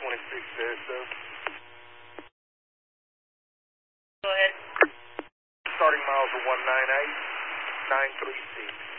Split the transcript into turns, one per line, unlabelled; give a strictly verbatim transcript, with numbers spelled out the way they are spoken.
twenty-six there, sir.
Go ahead.
Starting miles are one nine eight, nine three six.